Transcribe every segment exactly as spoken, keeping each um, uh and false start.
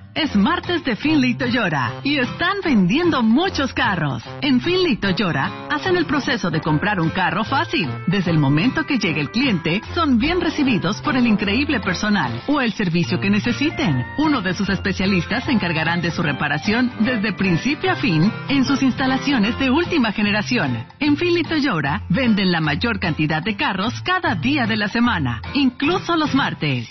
Es martes de Finley Toyota y están vendiendo muchos carros. En Finley Toyota hacen el proceso de comprar un carro fácil. Desde el momento que llegue el cliente, son bien recibidos por el increíble personal o el servicio que necesiten. Uno de sus especialistas se encargarán de su reparación desde principio a fin en sus instalaciones de última generación. En Finley Toyota venden la mayor cantidad de carros cada día de la semana, incluso los martes.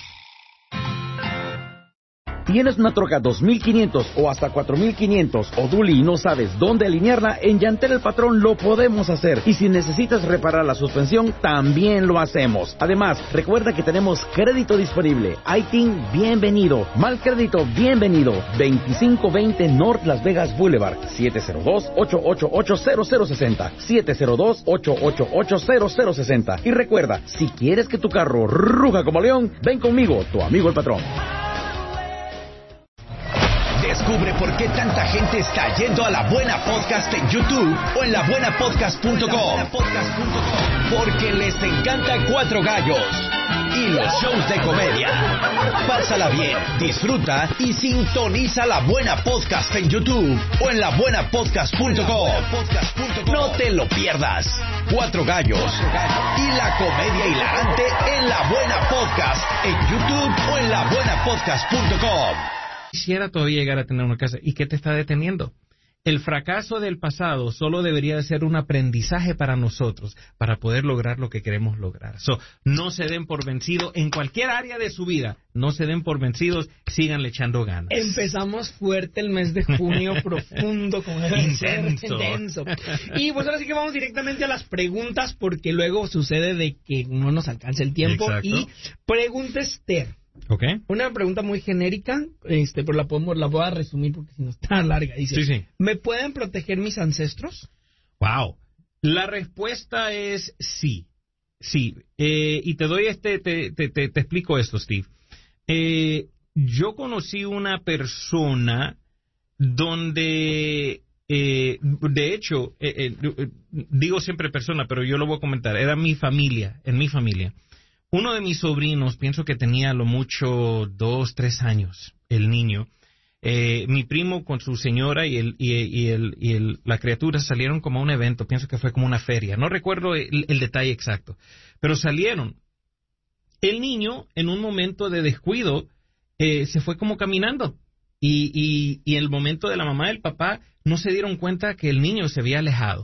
¿Tienes una troca dos mil quinientos o hasta cuatro mil quinientos o Dually y no sabes dónde alinearla? En Llantera El Patrón lo podemos hacer. Y si necesitas reparar la suspensión, también lo hacemos. Además, recuerda que tenemos crédito disponible. I T I N, bienvenido. Mal crédito, bienvenido. veinticinco veinte North Las Vegas Boulevard. siete cero dos, ocho ocho ocho, cero cero seis cero. siete cero dos, ocho ocho ocho, cero cero seis cero. Y recuerda, si quieres que tu carro ruja como león, ven conmigo, tu amigo el patrón. Descubre por qué tanta gente está yendo a La Buena Podcast en YouTube o en la buena podcast punto com. Porque les encanta Cuatro Gallos y los shows de comedia. Pásala bien, disfruta y sintoniza La Buena Podcast en YouTube o en la buena podcast punto com. No te lo pierdas. Cuatro Gallos y la comedia hilarante en La Buena Podcast en YouTube o en la buena podcast punto com. Quisiera todavía llegar a tener una casa. ¿Y qué te está deteniendo? El fracaso del pasado solo debería ser un aprendizaje para nosotros, para poder lograr lo que queremos lograr. So, no se den por vencidos en cualquier área de su vida. No se den por vencidos, síganle echando ganas. Empezamos fuerte el mes de junio, profundo, con el intenso. intenso. Y pues ahora sí que vamos directamente a las preguntas, porque luego sucede de que no nos alcanza el tiempo. Exacto. Y pregunta Esther. Okay. Una pregunta muy genérica, este, pero la podemos, la voy a resumir porque si no está larga. Dice, sí, sí. ¿me pueden proteger mis ancestros? Wow. La respuesta es sí. Sí. Eh, y te doy este, te, te, te, te explico esto, Steve. Eh, yo conocí una persona donde, eh, de hecho, eh, eh, digo siempre persona, pero yo lo voy a comentar. Era mi familia, en mi familia. Uno de mis sobrinos, pienso que tenía a lo mucho dos, tres años, el niño. Eh, mi primo con su señora y, el, y, y, el, y el, la criatura salieron como a un evento, pienso que fue como una feria. No recuerdo el, el detalle exacto, pero salieron. El niño, en un momento de descuido, eh, se fue como caminando. Y, y, y en el momento de la mamá y el papá no se dieron cuenta que el niño se había alejado.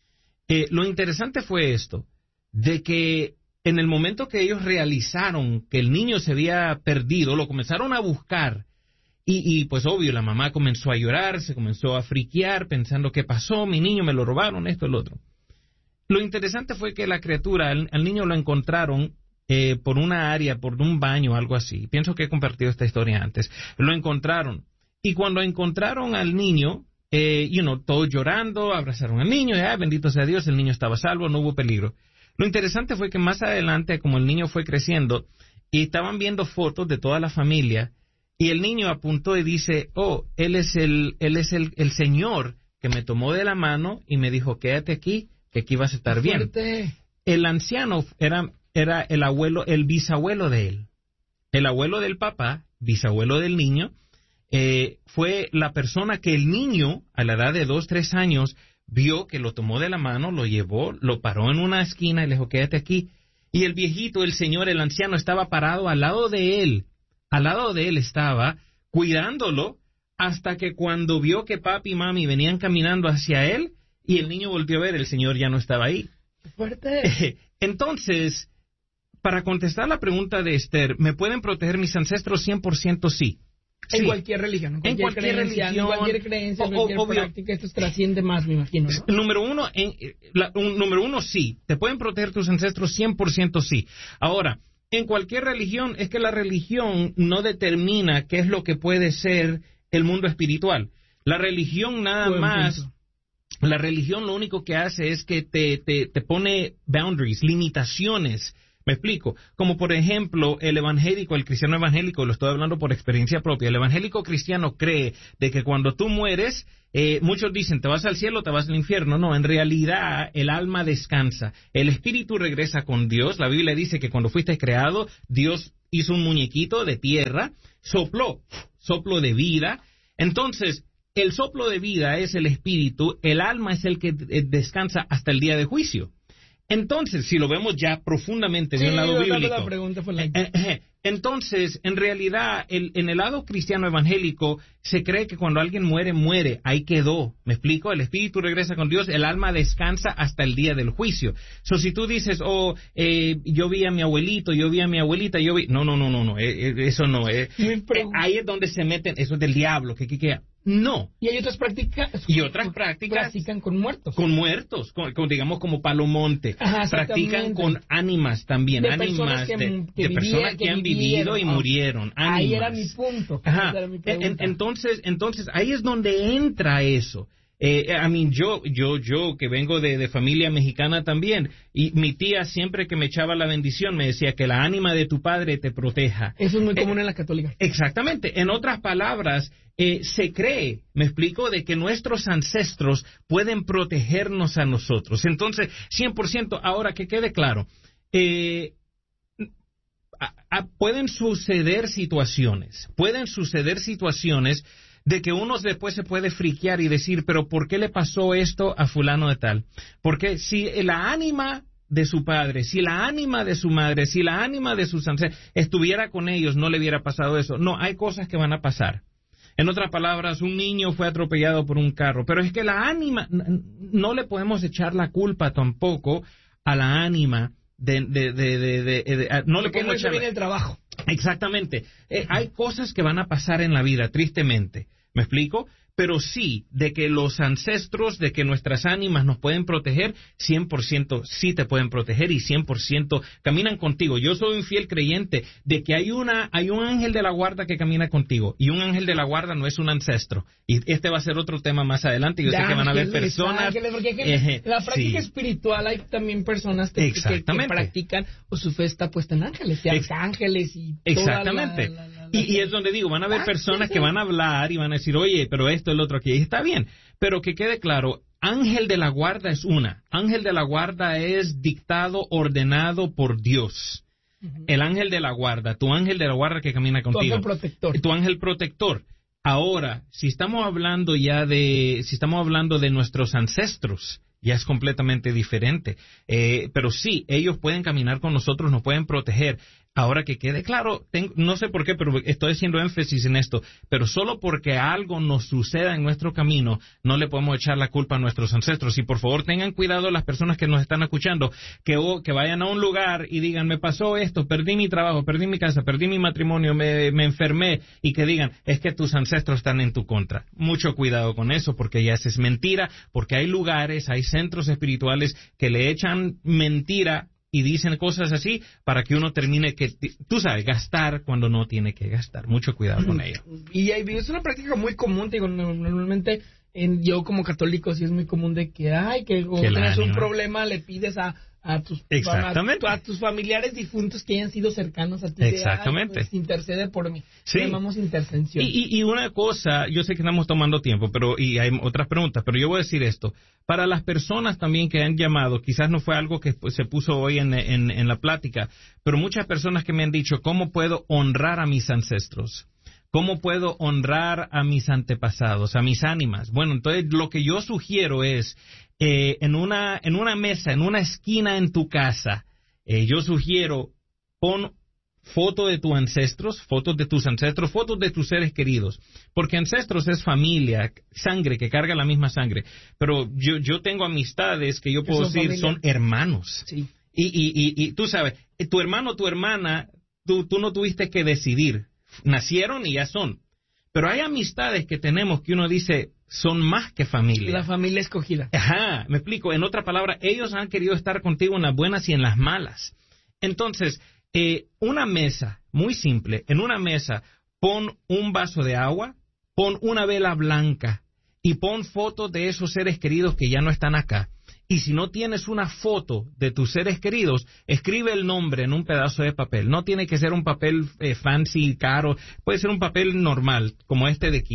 Eh, lo interesante fue esto, de que en el momento que ellos realizaron que el niño se había perdido, lo comenzaron a buscar. Y, y pues obvio, la mamá comenzó a llorar, se comenzó a friquear, pensando, ¿qué pasó? Mi niño me lo robaron, esto y lo otro. Lo interesante fue que la criatura, al, al niño lo encontraron eh, por una área, por un baño, algo así. Pienso que he compartido esta historia antes. Lo encontraron. Y cuando encontraron al niño, eh, you know, todos llorando, abrazaron al niño, y, ah, bendito sea Dios, el niño estaba salvo, no hubo peligro. Lo interesante fue que más adelante, como el niño fue creciendo, y estaban viendo fotos de toda la familia, y el niño apuntó y dice, oh, él es el, él es el, el señor que me tomó de la mano y me dijo, quédate aquí, que aquí vas a estar bien. El anciano era, era el abuelo, el bisabuelo de él. El abuelo del papá, bisabuelo del niño, eh, fue la persona que el niño, a la edad de dos, tres años, vio, que lo tomó de la mano, lo llevó, lo paró en una esquina y le dijo, quédate aquí. Y el viejito, el señor, el anciano, estaba parado al lado de él. Al lado de él estaba cuidándolo hasta que cuando vio que papi y mami venían caminando hacia él y el niño volvió a ver, el señor ya no estaba ahí. ¡Qué fuerte! Entonces, para contestar la pregunta de Esther, ¿me pueden proteger mis ancestros? cien por ciento sí. En sí. cualquier religión, en cualquier, en cualquier creencia, religión, en cualquier creencia, en cualquier obvio, práctica, esto trasciende más, me imagino, ¿no? Número uno, en, la, un, número uno, sí. ¿Te pueden proteger tus ancestros? cien por ciento sí. Ahora, en cualquier religión, es que la religión no determina qué es lo que puede ser el mundo espiritual. La religión nada Buen más... Punto. La religión lo único que hace es que te, te, te pone boundaries, limitaciones. Me explico. Como por ejemplo, el evangélico, el cristiano evangélico, lo estoy hablando por experiencia propia. El evangélico cristiano cree de que cuando tú mueres, eh, muchos dicen, te vas al cielo, te vas al infierno. No, en realidad el alma descansa. El espíritu regresa con Dios. La Biblia dice que cuando fuiste creado, Dios hizo un muñequito de tierra, sopló, soplo de vida. Entonces, el soplo de vida es el espíritu, el alma es el que descansa hasta el día de juicio. Entonces, si lo vemos ya profundamente de sí, un lado bíblico, la pregunta fue la... eh, eh, entonces, en realidad, el, en el lado cristiano evangélico, se cree que cuando alguien muere, muere, ahí quedó. ¿Me explico? El espíritu regresa con Dios, el alma descansa hasta el día del juicio. So, si tú dices, oh, eh, yo vi a mi abuelito, yo vi a mi abuelita, yo vi... No, no, no, no, no, eh, eh, eso no. Eh, eh, ahí es donde se meten, eso es del diablo, que, que, que no. Y hay otras prácticas. Y otras prácticas. Practican con muertos. Con muertos, con, con, digamos como Palomonte. Ajá, practican con ánimas también. De ánimas personas que, de, que, de vivía, personas que, que han vivieron, vivido y oh, murieron. Ánimas. Ahí era mi punto. Ajá. Era mi en, entonces, entonces, ahí es donde entra eso. Eh, a mí, yo, yo, yo, que vengo de, de familia mexicana también, y mi tía siempre que me echaba la bendición me decía que la ánima de tu padre te proteja. Eso es muy eh, común en la católica. Exactamente. En otras palabras, eh, se cree, me explico, de que nuestros ancestros pueden protegernos a nosotros. Entonces, cien por ciento, ahora que quede claro, eh, a, a, pueden suceder situaciones, pueden suceder situaciones de que uno después se puede friquear y decir, pero ¿por qué le pasó esto a fulano de tal? Porque si la ánima de su padre, si la ánima de su madre, si la ánima de sus ancestros estuviera con ellos, no le hubiera pasado eso. No, hay cosas que van a pasar. En otras palabras, un niño fue atropellado por un carro, pero es que la ánima, no le podemos echar la culpa tampoco a la ánima de... de, de, de, de, de, de no le podemos no echar... viene el trabajo. Exactamente. Eh, hay cosas que van a pasar en la vida, tristemente. ¿Me explico? Pero sí, de que los ancestros, de que nuestras ánimas nos pueden proteger, cien por ciento sí te pueden proteger y cien por ciento caminan contigo. Yo soy un fiel creyente de que hay una hay un ángel de la guarda que camina contigo, y un ángel de la guarda no es un ancestro. Y este va a ser otro tema más adelante. Yo sé que van a haber personas... Ángeles, porque hay que, eh, en la práctica sí. espiritual hay también personas que, que, que practican, o su fe está puesta en ángeles, y arcángeles y Exactamente. Toda la, la, la, y, y es donde digo, van a haber personas que van a hablar y van a decir, oye, pero esto, el otro aquí, y está bien, pero que quede claro, ángel de la guarda es una, ángel de la guarda es dictado, ordenado por Dios. Uh-huh. El ángel de la guarda, tu ángel de la guarda que camina contigo. Tu ángel protector. Tu ángel protector. Ahora, si estamos hablando ya de, si estamos hablando de nuestros ancestros, ya es completamente diferente. Eh, pero sí, ellos pueden caminar con nosotros, nos pueden proteger. Ahora que quede claro, tengo, no sé por qué, pero estoy haciendo énfasis en esto, pero solo porque algo nos suceda en nuestro camino, no le podemos echar la culpa a nuestros ancestros. Y por favor, tengan cuidado las personas que nos están escuchando, que, oh, que vayan a un lugar y digan, me pasó esto, perdí mi trabajo, perdí mi casa, perdí mi matrimonio, me, me enfermé, y que digan, es que tus ancestros están en tu contra. Mucho cuidado con eso, porque ya es mentira, porque hay lugares, hay centros espirituales que le echan mentira y dicen cosas así para que uno termine que, tú sabes, gastar cuando no tiene que gastar. Mucho cuidado con ello. Y es una práctica muy común, digo, normalmente en, yo como católico sí es muy común de que, ay, que cuando tienes un problema le pides a, a, tus, Exactamente. A, a tus familiares difuntos que hayan sido cercanos a ti. Exactamente. De, ay, pues, intercede por mí. Sí. Llamamos intercesión. Y, y, y una cosa, yo sé que estamos tomando tiempo, pero y hay otras preguntas, pero yo voy a decir esto. Para las personas también que han llamado, quizás no fue algo que pues, se puso hoy en, en, en la plática, pero muchas personas que me han dicho, ¿cómo puedo honrar a mis ancestros? ¿Cómo puedo honrar a mis antepasados, a mis ánimas? Bueno, entonces lo que yo sugiero es, eh, en una en una mesa, en una esquina en tu casa, eh, yo sugiero, pon foto de tus ancestros, fotos de tus ancestros, fotos de tus seres queridos, porque ancestros es familia, sangre, que carga la misma sangre, pero yo yo tengo amistades que yo puedo decir familia. Son hermanos. Sí. Y, y, y, y tú sabes, tu hermano, tu hermana, tú, tú no tuviste que decidir. Nacieron y ya son. Pero hay amistades que tenemos que uno dice son más que familia. La familia escogida. Ajá, me explico. En otra palabra, ellos han querido estar contigo en las buenas y en las malas. Entonces, eh, una mesa, muy simple, en una mesa pon un vaso de agua, pon una vela blanca y pon fotos de esos seres queridos que ya no están acá. Y si no tienes una foto de tus seres queridos, escribe el nombre en un pedazo de papel. No tiene que ser un papel eh, fancy, caro. Puede ser un papel normal, como este de aquí.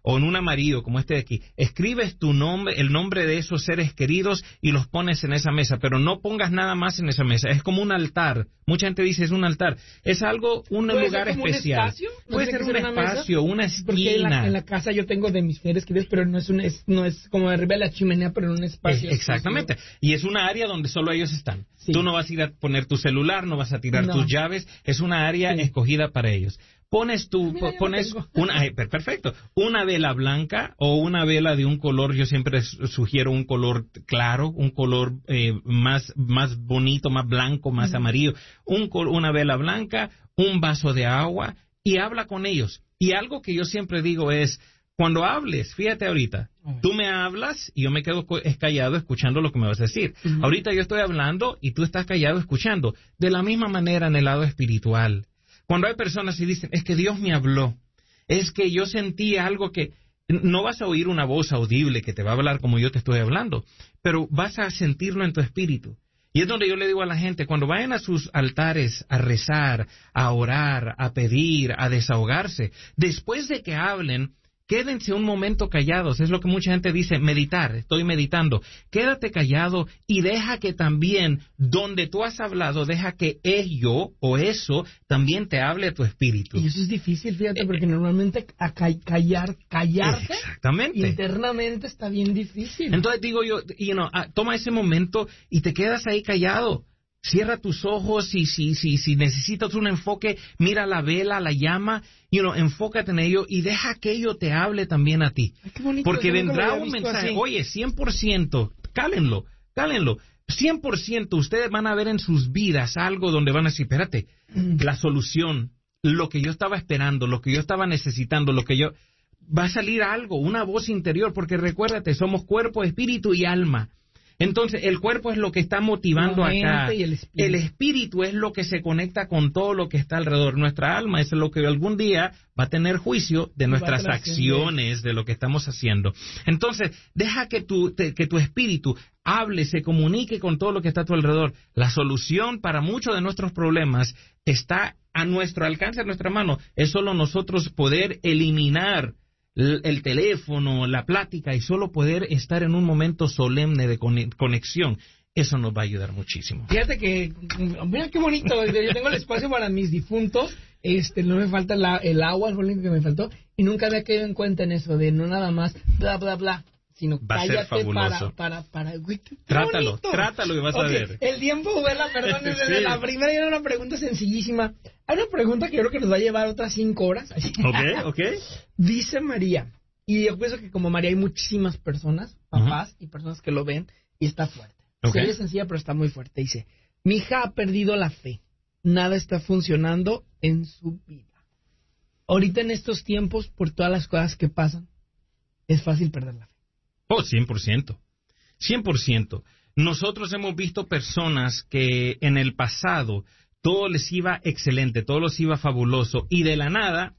o en un amarillo como este de aquí, escribes tu nombre, el nombre de esos seres queridos y los pones en esa mesa, pero no pongas nada más en esa mesa. Es como un altar. Mucha gente dice es un altar. Es algo, un lugar especial. Un espacio? ¿No Puede ser un una espacio, mesa? una esquina. Porque en la, en la casa yo tengo de mis seres queridos, pero no es un, es, no es como arriba de la chimenea, pero en un espacio. Eh, exactamente. Exclusivo. Y es una área donde solo ellos están. Sí. Tú no vas a ir a poner tu celular, no vas a tirar no. tus llaves. Es una área sí. escogida para ellos. Pones tu, Mira, pones una, perfecto, una vela blanca o una vela de un color, yo siempre sugiero un color claro, un color eh, más, más bonito, más blanco, más uh-huh. amarillo, un, una vela blanca, un vaso de agua y habla con ellos. Y algo que yo siempre digo es, cuando hables, fíjate ahorita, uh-huh. tú me hablas y yo me quedo callado escuchando lo que me vas a decir. Uh-huh. Ahorita yo estoy hablando y tú estás callado escuchando. De la misma manera en el lado espiritual. Cuando hay personas que dicen, es que Dios me habló, es que yo sentí algo que... No vas a oír una voz audible que te va a hablar como yo te estoy hablando, pero vas a sentirlo en tu espíritu. Y es donde yo le digo a la gente, cuando vayan a sus altares a rezar, a orar, a pedir, a desahogarse, después de que hablen, quédense un momento callados. Es lo que mucha gente dice, meditar, estoy meditando. Quédate callado y deja que también, donde tú has hablado, deja que ello o eso también te hable a tu espíritu. Y eso es difícil, fíjate, porque eh, normalmente a ca- callar, callarte exactamente. internamente está bien difícil. Entonces digo yo, you know, toma ese momento y te quedas ahí callado. Cierra tus ojos y si, si, si necesitas un enfoque, mira la vela, la llama, you know, enfócate en ello y deja que ello te hable también a ti. Ay, qué bonito, porque vendrá un mensaje, así. Oye, cien por ciento, cálenlo, cálenlo, cien por ciento ustedes van a ver en sus vidas algo donde van a decir, espérate, mm. la solución, lo que yo estaba esperando, lo que yo estaba necesitando, lo que yo... Va a salir algo, una voz interior, porque recuérdate, somos cuerpo, espíritu y alma. Entonces, el cuerpo es lo que está motivando acá. Y el, espíritu. el espíritu es lo que se conecta con todo lo que está alrededor. Nuestra alma es lo que algún día va a tener juicio de nuestras acciones, de lo que estamos haciendo. Entonces, deja que tu, te, que tu espíritu hable, se comunique con todo lo que está a tu alrededor. La solución para muchos de nuestros problemas está a nuestro alcance, a nuestra mano. Es solo nosotros poder eliminar el teléfono, la plática y solo poder estar en un momento solemne de conexión. Eso nos va a ayudar muchísimo. Fíjate que, mira qué bonito, yo tengo el espacio para mis difuntos, este, no me falta la, el agua, es lo único que me faltó, y nunca había caído en cuenta en eso, de no nada más bla, bla, bla, sino va cállate para, para, para, güey, qué trátalo, bonito. Trátalo y vas okay, a ver. El tiempo vuela, perdón, desde sí. la primera era una pregunta sencillísima. Hay una pregunta que yo creo que nos va a llevar otras cinco horas. Ok, ok. Dice María, y yo pienso que como María hay muchísimas personas, papás uh-huh. y personas que lo ven, y está fuerte. Okay. Sí, es sencilla, pero está muy fuerte. Dice, mi hija ha perdido la fe. Nada está funcionando en su vida. Ahorita en estos tiempos, por todas las cosas que pasan, es fácil perder la fe. Oh, cien por ciento. cien por ciento. Nosotros hemos visto personas que en el pasado todo les iba excelente, todo les iba fabuloso, y de la nada,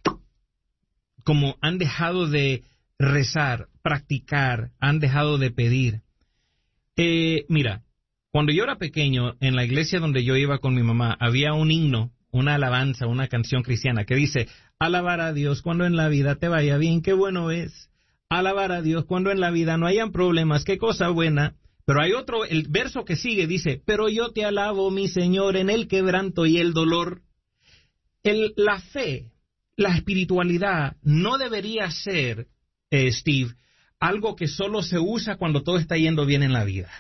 como han dejado de rezar, practicar, han dejado de pedir. Eh, mira, cuando yo era pequeño, en la iglesia donde yo iba con mi mamá, había un himno, una alabanza, una canción cristiana que dice, alabar a Dios cuando en la vida te vaya bien, qué bueno es. Alabar a Dios cuando en la vida no hayan problemas, qué cosa buena. Pero hay otro, el verso que sigue dice, pero yo te alabo, mi Señor, en el quebranto y el dolor. El, la fe, la espiritualidad, no debería ser, eh, Steve, algo que solo se usa cuando todo está yendo bien en la vida.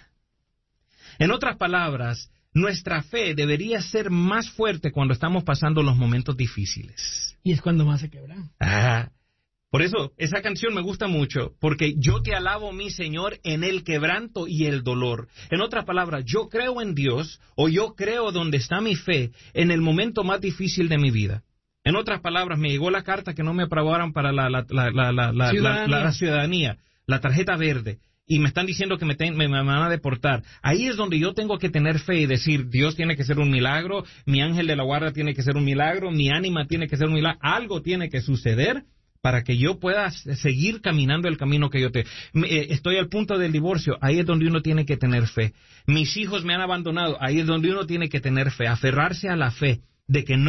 En otras palabras, nuestra fe debería ser más fuerte cuando estamos pasando los momentos difíciles. Y es cuando más se quebra. Ah, por eso, esa canción me gusta mucho, porque yo te alabo, mi Señor, en el quebranto y el dolor. En otras palabras, yo creo en Dios, o yo creo donde está mi fe, en el momento más difícil de mi vida. En otras palabras, me llegó la carta que no me aprobaron para la, la, la, la, la, la, ciudadanía. La, la ciudadanía, la tarjeta verde, y me están diciendo que me, ten, me, me van a deportar. Ahí es donde yo tengo que tener fe y decir, Dios tiene que ser un milagro, mi ángel de la guarda tiene que ser un milagro, mi ánima tiene que ser un milagro, algo tiene que suceder para que yo pueda seguir caminando el camino que yo te... Estoy al punto del divorcio, ahí es donde uno tiene que tener fe. Mis hijos me han abandonado, ahí es donde uno tiene que tener fe, aferrarse a la fe de que no,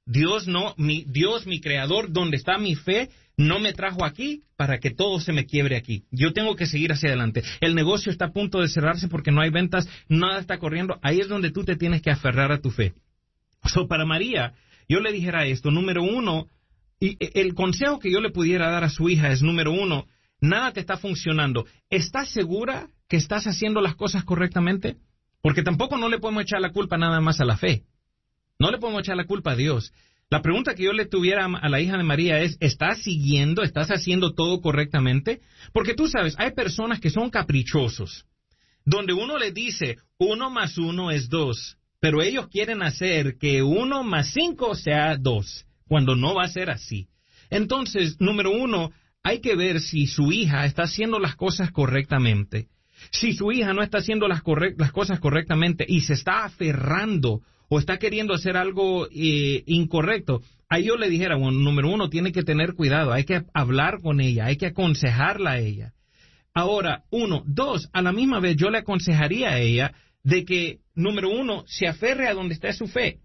Dios no, mi Dios, mi creador, donde está mi fe, no me trajo aquí para que todo se me quiebre aquí. Yo tengo que seguir hacia adelante. El negocio está a punto de cerrarse porque no hay ventas, nada está corriendo. Ahí es donde tú te tienes que aferrar a tu fe. So, para María, yo le dijera esto, número uno, y el consejo que yo le pudiera dar a su hija es, número uno, nada te está funcionando. ¿Estás segura que estás haciendo las cosas correctamente? Porque tampoco no le podemos echar la culpa nada más a la fe. No le podemos echar la culpa a Dios. La pregunta que yo le tuviera a la hija de María es, ¿estás siguiendo, estás haciendo todo correctamente? Porque tú sabes, hay personas que son caprichosos, donde uno le dice, uno más uno es dos, pero ellos quieren hacer que uno más cinco sea dos, cuando no va a ser así. Entonces, número uno, hay que ver si su hija está haciendo las cosas correctamente. Si su hija no está haciendo las, correct- las cosas correctamente y se está aferrando o está queriendo hacer algo eh, incorrecto, ahí yo le dijera, bueno, número uno, tiene que tener cuidado, hay que hablar con ella, hay que aconsejarla a ella. Ahora, uno, dos, a la misma vez yo le aconsejaría a ella de que, número uno, se aferre a donde está su fe.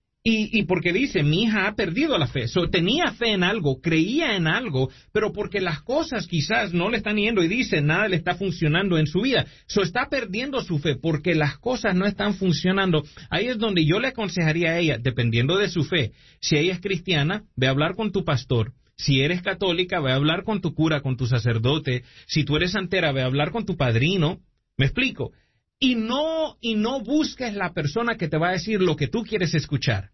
Y, y porque dice, mi hija ha perdido la fe. So, tenía fe en algo, creía en algo, pero porque las cosas quizás no le están yendo y dice, nada le está funcionando en su vida. So, está perdiendo su fe porque las cosas no están funcionando. Ahí es donde yo le aconsejaría a ella, dependiendo de su fe. Si ella es cristiana, ve a hablar con tu pastor. Si eres católica, ve a hablar con tu cura, con tu sacerdote. Si tú eres santera, ve a hablar con tu padrino. ¿Me explico? Y no, y no busques la persona que te va a decir lo que tú quieres escuchar.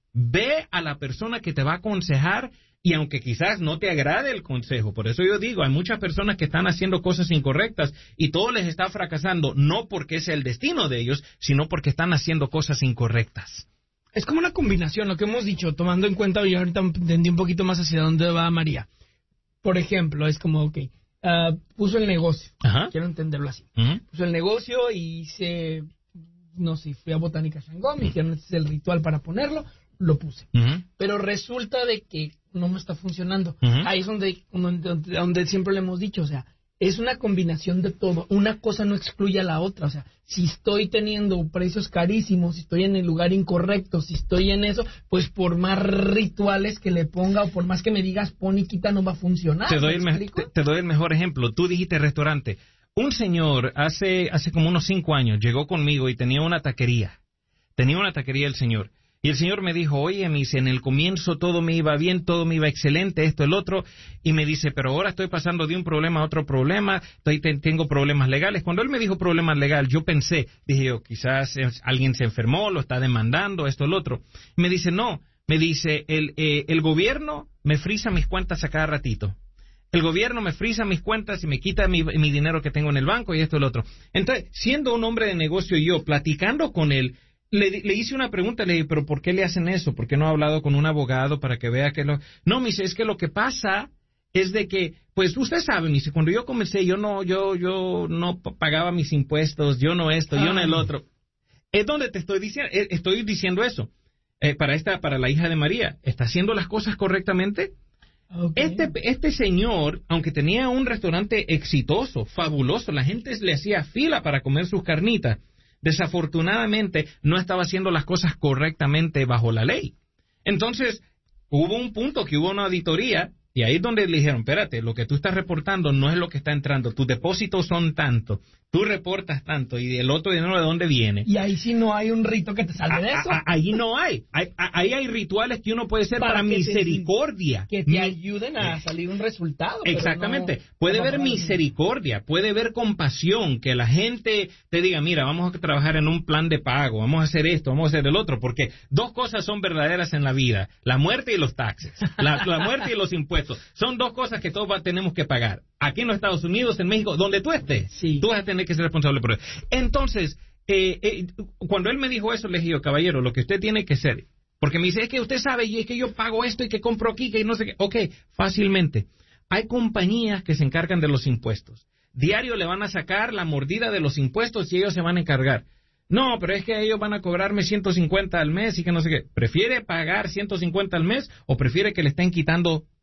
Ve a la persona que te va a aconsejar y aunque quizás no te agrade el consejo, por eso yo digo, hay muchas personas que están haciendo cosas incorrectas y todo les está fracasando, no porque es el destino de ellos, sino porque están haciendo cosas incorrectas. Es como una combinación, lo que hemos dicho, tomando en cuenta, yo ahorita entendí un poquito más hacia dónde va María. Por ejemplo, es como, ok, uh, puso el negocio, Ajá. quiero entenderlo así. Uh-huh. Puso el negocio y hice, no sé, fui a Botánica Shanghái, me dijeron, este es el ritual para ponerlo, lo puse. Uh-huh. Pero resulta de que no me está funcionando. Uh-huh. Ahí es donde, donde, donde siempre le hemos dicho, o sea, es una combinación de todo. Una cosa no excluye a la otra. O sea, si estoy teniendo precios carísimos, si estoy en el lugar incorrecto, si estoy en eso, pues por más rituales que le ponga o por más que me digas pon y quita, no va a funcionar. Te doy, el, me- te, te doy el mejor ejemplo. Tú dijiste restaurante. Un señor hace, hace como unos cinco años llegó conmigo y tenía una taquería. Tenía una taquería el señor. Y el Señor me dijo, oye, me dice, en el comienzo todo me iba bien, todo me iba excelente, esto, el otro, y me dice, pero ahora estoy pasando de un problema a otro problema, estoy, te, tengo problemas legales. Cuando él me dijo problemas legales, yo pensé, dije yo, quizás alguien se enfermó, lo está demandando, esto, el otro. Y me dice, no, me dice, el, eh, el gobierno me frisa mis cuentas a cada ratito. El gobierno me frisa mis cuentas y me quita mi, mi dinero que tengo en el banco y esto, el otro. Entonces, siendo un hombre de negocio y yo, platicando con él, Le, le hice una pregunta, le dije, ¿pero por qué le hacen eso? ¿Por qué no ha hablado con un abogado para que vea que lo...? No, me dice, es que lo que pasa es de que, pues usted sabe, me dice, cuando yo comencé, yo no yo yo no pagaba mis impuestos, yo no esto, Ay. yo no el otro. Es donde te estoy diciendo, estoy diciendo eso. Eh, para esta para la hija de María, ¿está haciendo las cosas correctamente? Okay. Este, este señor, aunque tenía un restaurante exitoso, fabuloso, la gente le hacía fila para comer sus carnitas, desafortunadamente no estaba haciendo las cosas correctamente bajo la ley. Entonces, hubo un punto que hubo una auditoría y ahí es donde le dijeron, espérate, lo que tú estás reportando no es lo que está entrando, tus depósitos son tanto, tú reportas tanto y el otro dinero de dónde viene. Y ahí sí no hay un rito que te salve de eso. A, a, ahí no hay. hay. Ahí hay rituales que uno puede hacer para, para que misericordia. Te, que te ayuden a salir un resultado. Exactamente. No, puede haber misericordia, puede haber compasión, que la gente te diga, mira, vamos a trabajar en un plan de pago, vamos a hacer esto, vamos a hacer el otro, porque dos cosas son verdaderas en la vida, la muerte y los taxes, la, la muerte y los impuestos. Son dos cosas que todos tenemos que pagar. Aquí en los Estados Unidos, en México, donde tú estés, sí. tú vas a tener que ser responsable por eso. Entonces, eh, eh, cuando él me dijo eso, le dije yo, caballero, lo que usted tiene que hacer, porque me dice, es que usted sabe, y es que yo pago esto y que compro aquí, que no sé qué. Ok, fácilmente. Hay compañías que se encargan de los impuestos. Diario le van a sacar la mordida de los impuestos y ellos se van a encargar. No, pero es que ellos van a cobrarme ciento cincuenta al mes y que no sé qué. ¿Prefiere pagar ciento cincuenta al mes o prefiere que le estén quitando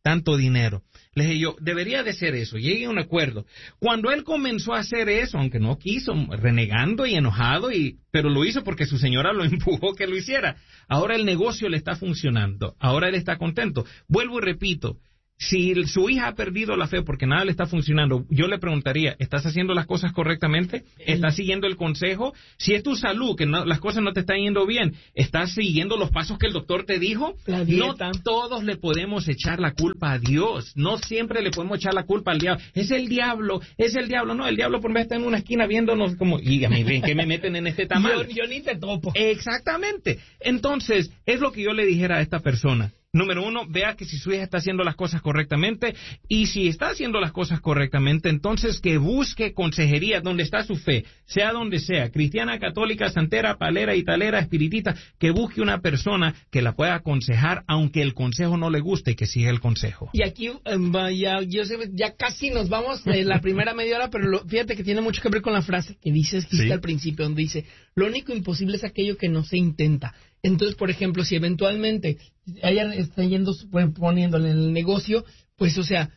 tanto dinero. Le dije yo, debería de ser eso, llegué a un acuerdo. Cuando él comenzó a hacer eso, aunque no quiso, renegando y enojado, y pero lo hizo porque su señora lo empujó que lo hiciera. Ahora el negocio le está funcionando, ahora él está contento. Vuelvo y repito, si su hija ha perdido la fe porque nada le está funcionando, yo le preguntaría, ¿estás haciendo las cosas correctamente? ¿Estás siguiendo el consejo? Si es tu salud, que no, las cosas no te están yendo bien, ¿estás siguiendo los pasos que el doctor te dijo? No todos le podemos echar la culpa a Dios. No siempre le podemos echar la culpa al diablo. Es el diablo, es el diablo. No, el diablo por vez está en una esquina viéndonos como, dígame, ¿ven que me meten en este tamal? Yo, yo ni te topo. Exactamente. Entonces, es lo que yo le dijera a esta persona. Número uno, vea que si su hija está haciendo las cosas correctamente, y si está haciendo las cosas correctamente, entonces que busque consejería donde está su fe, sea donde sea, cristiana, católica, santera, palera, italera, espiritista, que busque una persona que la pueda aconsejar, aunque el consejo no le guste, que siga el consejo. Y aquí um, ya, yo sé, ya casi nos vamos de la primera media hora, pero lo, fíjate que tiene mucho que ver con la frase que dices que ¿sí? al principio, donde dice, lo único imposible es aquello que no se intenta. Entonces, por ejemplo, si eventualmente ella está yendo, poniéndole en el negocio, pues, o sea,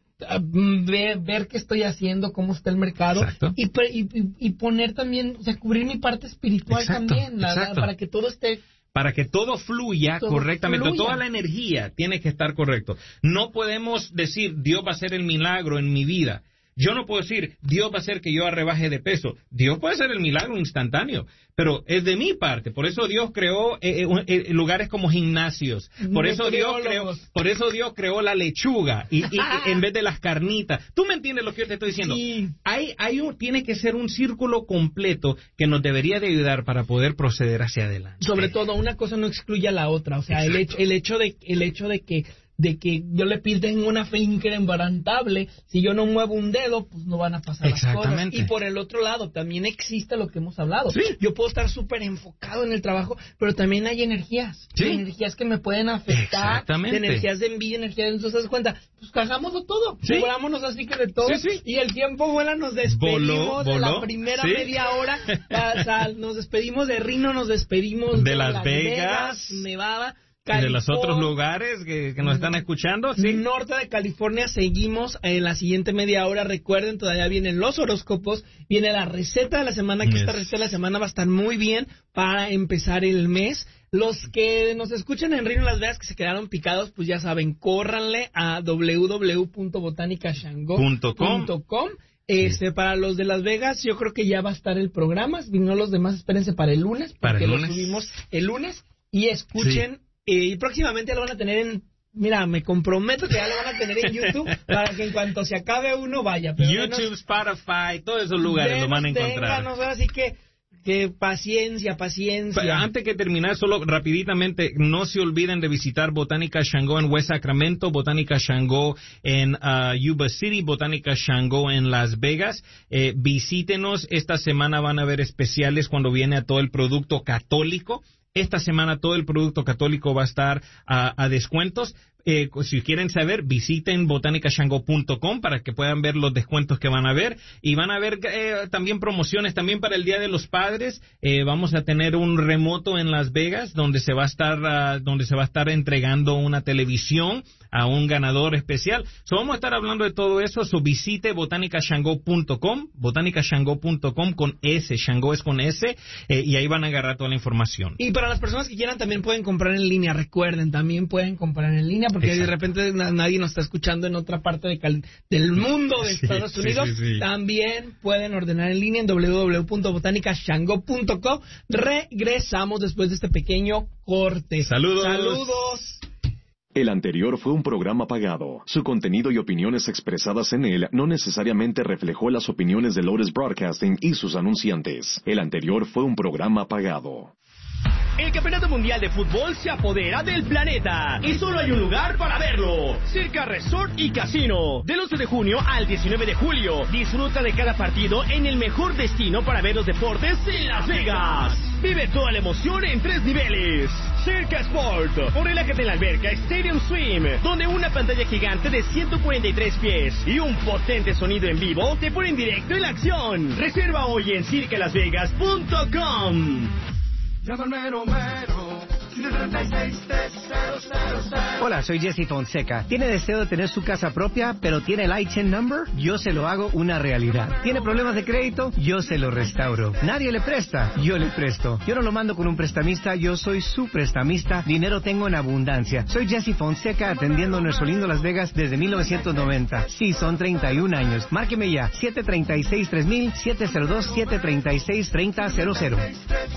ver, ver qué estoy haciendo, cómo está el mercado, y, y, y poner también, o sea, cubrir mi parte espiritual exacto, también, la, la, para que todo esté... Para que todo fluya todo correctamente, fluya. Toda la energía tiene que estar correcto. No podemos decir, Dios va a hacer el milagro en mi vida. Yo no puedo decir, Dios va a hacer que yo arrebaje de peso. Dios puede hacer el milagro instantáneo, pero es de mi parte. Por eso Dios creó eh, eh, lugares como gimnasios. Por eso Dios creó, por eso Dios creó la lechuga y, y en vez de las carnitas. ¿Tú me entiendes lo que yo te estoy diciendo? Sí. Hay, hay un, tiene que ser un círculo completo que nos debería de ayudar para poder proceder hacia adelante. Sobre todo, una cosa no excluye a la otra. O sea, el hecho, el hecho de, el hecho de que de que yo le piden una fe inquebrantable, si yo no muevo un dedo, pues no van a pasar las cosas. Y por el otro lado, también existe lo que hemos hablado. Sí. Yo puedo estar súper enfocado en el trabajo, pero también hay energías. Sí. Hay energías que me pueden afectar. De energías de envidia, energías de... Entonces, ¿te das cuenta? Pues cagámoslo todo. Sí. Volámonos así que de todo. Sí, sí. Y el tiempo vuela, nos despedimos voló, voló. de la primera ¿Sí? media hora. O sea, nos despedimos de Rino, nos despedimos de, de Las Las Vegas, Vegas Nevada. California, de los otros lugares que, que nos están escuchando, ¿sí? Norte de California, seguimos en la siguiente media hora. Recuerden, todavía vienen los horóscopos, viene la receta de la semana, que yes. esta receta de la semana va a estar muy bien para empezar el mes. Los que nos escuchan en Reno Las Vegas, que se quedaron picados, pues ya saben, córranle a doble u doble u doble u punto botánica shango punto com. Este, sí. Para los de Las Vegas, yo creo que ya va a estar el programa. Si no, los demás, espérense para el lunes, porque para el lunes. lo subimos el lunes. Y escuchen... Sí. Y próximamente lo van a tener en... Mira, me comprometo que ya lo van a tener en YouTube para que en cuanto se acabe uno vaya. Pero YouTube, menos, Spotify, todos esos lugares lo van a encontrar. Ténganos, así que, que paciencia, paciencia. Pero antes que terminar, solo rapiditamente, no se olviden de visitar Botánica Shango en West Sacramento, Botánica Shango en uh, Yuba City, Botánica Shango en Las Vegas. Eh, visítenos, esta semana van a haber especiales cuando viene a todo el producto católico. Esta semana todo el producto católico va a estar a, a descuentos. Eh, si quieren saber, visiten botánica shango punto com para que puedan ver los descuentos que van a ver. Y van a ver eh, también promociones también para el Día de los Padres. Eh, vamos a tener un remoto en Las Vegas donde se va a estar uh, donde se va a estar entregando una televisión a un ganador especial. So, vamos a estar hablando de todo eso. So, visite botánica shango punto com, botánica shango punto com con S, Shango es con S, eh, y ahí van a agarrar toda la información. Y para las personas que quieran también pueden comprar en línea. Recuerden, también pueden comprar en línea porque exacto. de repente na- nadie nos está escuchando en otra parte de cal- del mundo de sí, Estados Unidos. Sí, sí, sí. También pueden ordenar en línea en doble u doble u doble u punto botánica shango punto com. Regresamos después de este pequeño corte. Saludos. Saludos. El anterior fue un programa pagado. Su contenido y opiniones expresadas en él no necesariamente reflejó las opiniones de Lotus Broadcasting y sus anunciantes. El anterior fue un programa pagado. El Campeonato Mundial de Fútbol se apodera del planeta y solo hay un lugar para verlo: Circa Resort y Casino. Del once de junio al diecinueve de julio, disfruta de cada partido en el mejor destino para ver los deportes en Las Vegas. Vive toda la emoción en tres niveles. Circa Sport, o relájate en la alberca Stadium Swim, donde una pantalla gigante de ciento cuarenta y tres pies y un potente sonido en vivo te ponen directo en la acción. Reserva hoy en circa las vegas punto com. Llama al mero mero, Hola, soy Jesse Fonseca. ¿Tiene deseo de tener su casa propia, pero tiene el I T I N number? Yo se lo hago una realidad. ¿Tiene problemas de crédito? Yo se lo restauro. ¿Nadie le presta? Yo le presto. Yo no lo mando con un prestamista, yo soy su prestamista. Dinero tengo en abundancia. Soy Jesse Fonseca, atendiendo nuestro lindo Las Vegas desde mil novecientos noventa. Sí, son treinta y un años. Márqueme ya, siete tres seis tres mil, siete cero dos, siete tres seis, tres cero cero cero.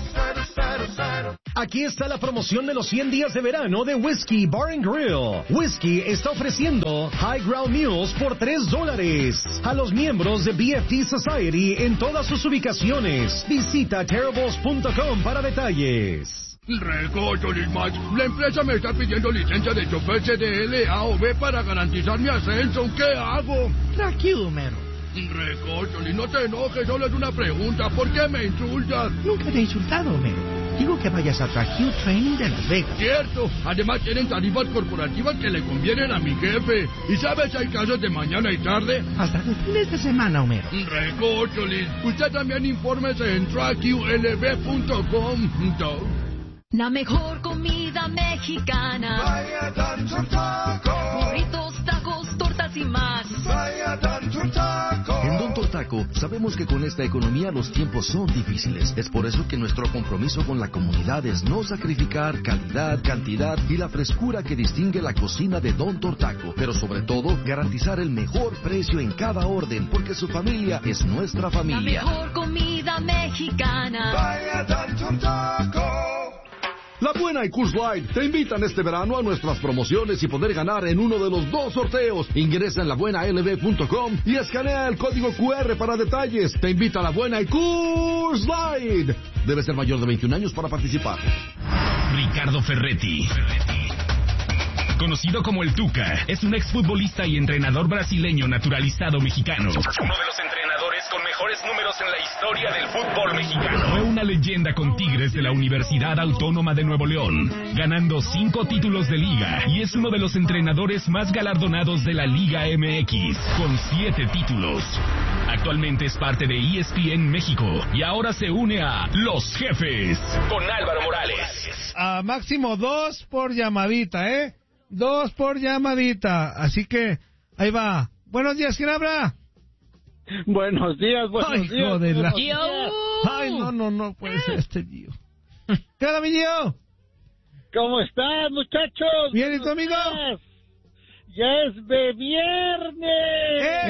Aquí está la promoción de los cien días de verano de Whiskey Bar and Grill. Whiskey está ofreciendo High Ground Meals por tres dólares a los miembros de B F T Society en todas sus ubicaciones. Visita terribles punto com para detalles. Recocho, Lismax. La empresa me está pidiendo licencia de chofer C D L A o B para garantizar mi ascenso. ¿Qué hago? Tranquilo, mero. Recocho, no te enojes, solo es una pregunta. ¿Por qué me insultas? Nunca te he insultado, mero. Digo que vayas a Tracue Training de Las Vegas. Cierto. Además tienen tarifas corporativas que le convienen a mi jefe. ¿Y sabes, hay casos de mañana y tarde? Hasta de fines de semana, Homero. Recocholis. Usted también infórmese en tracue L B punto com. La mejor comida mexicana. Vaya Don Taco. Burritos, tacos, tortas y más. Vaya Don Taco. En Don Taco sabemos que con esta economía los tiempos son difíciles. Es por eso que nuestro compromiso con la comunidad es no sacrificar calidad, cantidad y la frescura que distingue la cocina de Don Taco. Pero sobre todo, garantizar el mejor precio en cada orden, porque su familia es nuestra familia. La mejor comida mexicana. Vaya Don Taco. La Buena y Coors Light te invitan este verano a nuestras promociones y poder ganar en uno de los dos sorteos. Ingresa en la buena L B punto com y escanea el código Q R para detalles. Te invita a La Buena y Coors Light. Debe ser mayor de veintiún años para participar. Ricardo Ferretti, conocido como el Tuca, es un exfutbolista y entrenador brasileño naturalizado mexicano. Uno de los entrenadores con mejores números en la historia del fútbol mexicano. Fue una leyenda con Tigres de la Universidad Autónoma de Nuevo León, ganando cinco títulos de liga, y es uno de los entrenadores más galardonados de la Liga M X, con siete títulos. Actualmente es parte de E S P N México y ahora se une a Los Jefes con Álvaro Morales. A máximo dos por llamadita, ¿eh? Dos por llamadita. Así que ahí va. Buenos días, ¿quién habla? Buenos días, buenos Ay, días. Joder, la... días. Ay, no, no, no puede ser este Gio. ¿Qué onda, mi Gio? ¿Cómo estás, muchachos? Bien, ¿y tu amigo? Días. Ya es de viernes.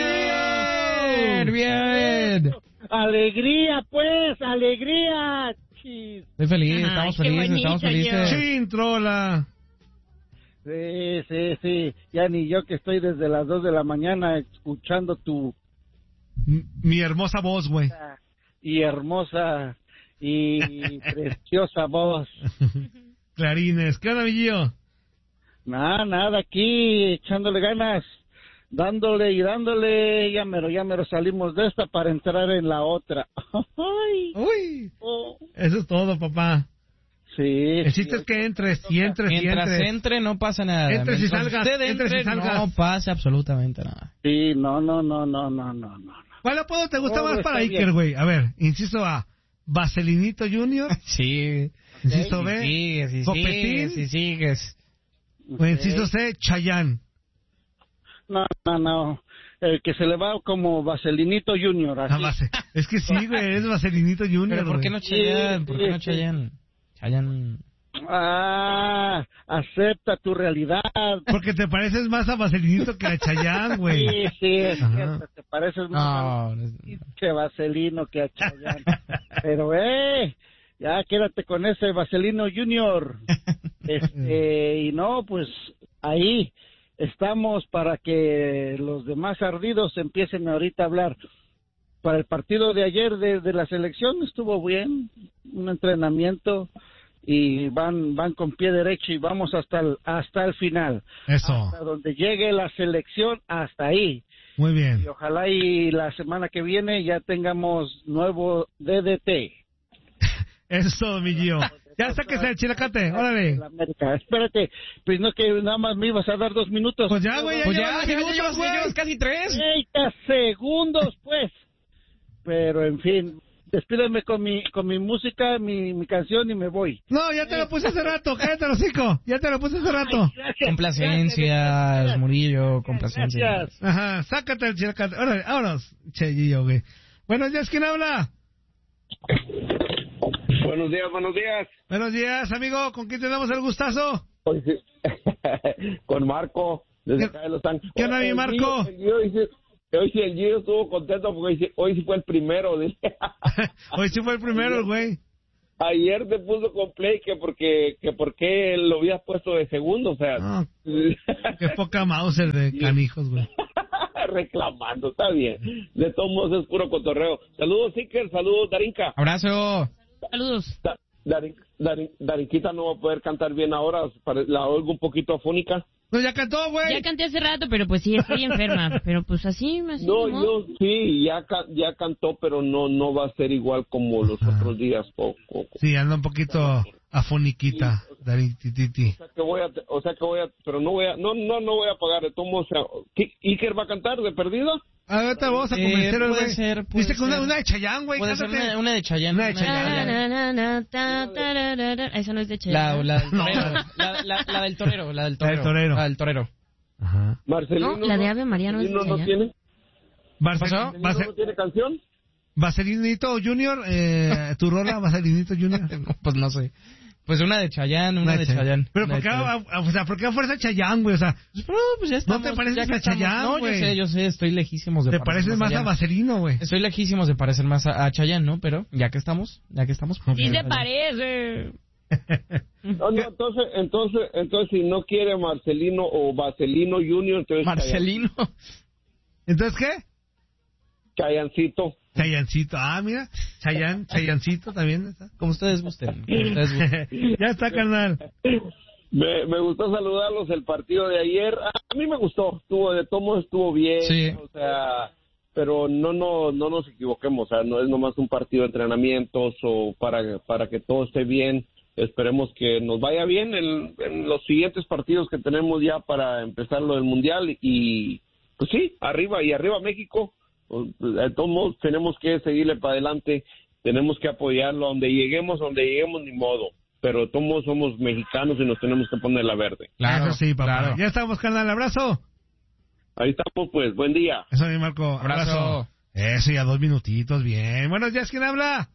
¡Bien! ¡Bien! Alegría, pues, alegría. Chis. Estoy feliz, Ay, estamos qué felices, bonito, estamos felices. yo. Chin, trola. Sí, sí, sí. Ya ni yo que estoy desde las dos de la mañana escuchando tu... M- mi hermosa voz, güey. Y hermosa y preciosa voz. Clarines. ¿Qué onda, mi Gio? Nada, nada, aquí echándole ganas, dándole y dándole, ya mero, ya mero salimos de esta para entrar en la otra. Ay. Uy, oh. Eso es todo, papá. Sí. El chiste es que entres, y entres, y Mientras entres. entre, no pasa nada. Entres y Mientras salgas, usted entres y entre, salgas. no pasa absolutamente nada. Sí, no, no, no, no, no, no, no. ¿Cuál apodo te gusta Todo más está para bien. Iker, güey? A ver, inciso A, Vaselinito Junior. Sí. Inciso Sí, B, sí, sí, Copetín. sí, sí, sigues. O inciso C, Chayán. No, no, no. El que se le va como Vaselinito Junior. Así. Ah, Vase- Es que sí, güey, es Vaselinito Junior. Pero ¿por qué güey. no Chayanne? ¿Por qué no Sí, sí. Chayanne? Chayanne... Ah, acepta tu realidad. Porque te pareces más a Vaselinito que a Chayán, güey. Sí, sí, es Ajá. cierto, te pareces más No, a que Vaselino que a Chayanne. Pero, eh, ya quédate con ese Vaselino Junior. Este, y no, pues ahí estamos para que los demás ardidos empiecen ahorita a hablar. Para el partido de ayer de, de la selección estuvo bien, un entrenamiento y van van con pie derecho y vamos hasta el, hasta el final. Eso. Hasta donde llegue la selección, hasta ahí. Muy bien. Y ojalá y la semana que viene ya tengamos nuevo D D T. Eso es todo, mi Gio. Ya sáquese el chilacate, órale. La América. Espérate, pues no que nada más me ibas a dar dos minutos. Pues ya, güey, ya Pues llevas ya, ya minutos, llevas, güey. llevas casi tres. treinta segundos, pues. Pero, en fin, despídeme con mi con mi música, mi, mi canción y me voy. No, ya te lo puse hace rato, cállate los hocico. Ya te lo puse hace rato. Ay, gracias, Complacencias, gracias, Murillo, complacencias. Gracias. Ajá, sácate el chilacate. Órale, vámonos. Chayillo, güey. Buenos días, ¿quién habla? Buenos días, buenos días. Buenos días, amigo. ¿Con quién tenemos el gustazo? Hoy sí. Con Marco, desde acá de Los Ángeles. ¿Qué onda, mi Marco? El Gio, el Gio, hoy sí el Gio estuvo contento porque hoy sí, hoy sí fue el primero. Hoy sí fue el primero, el güey. Ayer te puso con play que porque que porque lo habías puesto de segundo, o sea. No, qué poca Mauser de canijos, güey. Reclamando, está bien. De todos modos es puro cotorreo. Saludos, Iker, saludos, Darinka. Abrazo. Saludos. Da, Darin, Darin, Darinquita no va a poder cantar bien ahora, la oigo un poquito afónica. No, ya cantó, güey. Ya canté hace rato, pero pues sí, estoy enferma. Pero pues así, así No, ¿no? yo sí, ya ya cantó, pero no no va a ser igual como los Ajá. otros días. O, o, Sí, anda un poquito afoniquita, Daritititi. o sea que voy a, o sea que voy a, pero no voy a, no no no voy a pagar de tomo, o sea, ¿Qui- Iker va a cantar de perdida? Ahorita vamos a Eh, convencer al puede güey. ser, puede Dice que una, ser. una de Chayanne, güey. Puede ser cántate. una, una de Chayanne. Una de Na, Chayanne. na, na, na, ta, tararara. Esa no es de La, Chayanne. la, del No. torero, la, la, la del torero, la del La torero. del torero. La del torero. Ajá. Marcelino. No, la de Ave María no es de Marcelino no Chayanne. tiene, Barcelino, Marcelino Barce- no tiene canción. Vaselinito Junior, eh, tu rola, Vaselinito Junior. Pues no sé. Pues una de Chayanne, una, Una de Chayanne. Chayanne. Pero Una ¿por de qué, Chayanne. a, a- o sea, ¿por qué a fuerza Chayanne, güey? O sea, Pues, no, pues ya estamos, ¿no te pareces ya que a estamos- Chayanne, No, yo güey? sé, yo sé, estoy lejísimos de te parecerme pareces más a Chayanne. Vaselino, güey. Estoy lejísimos de parecer más a, a Chayanne, ¿no? Pero ya que estamos, ya que estamos. Sí se parece. No, no, entonces, entonces, entonces si no quiere Marcelino o Vaselino Junior, entonces Marcelino. ¿Entonces qué? Chayancito. Chayancito. Ah, mira. Chayan, Chayancito también está. Como ustedes gusten. Como ustedes gusten. Ya está, carnal. Me, me gustó saludarlos el partido de ayer. A mí me gustó, estuvo de tomo estuvo bien, Sí. o sea, pero no no no nos equivoquemos, o sea, no es nomás un partido de entrenamientos o para para que todo esté bien. Esperemos que nos vaya bien en, en los siguientes partidos que tenemos ya para empezar lo del mundial y pues sí, arriba y arriba México. De todos modos tenemos que seguirle para adelante, tenemos que apoyarlo donde lleguemos, donde lleguemos ni modo. Pero todos somos mexicanos y nos tenemos que poner la verde. Claro, eso sí, papá. Claro. Ya estamos, carnal. Abrazo. Ahí estamos, pues. Buen día. Eso, mi Marco. Abrazo. Abrazo. Eso, ya dos minutitos. Bien. Buenos días. ¿Quién habla?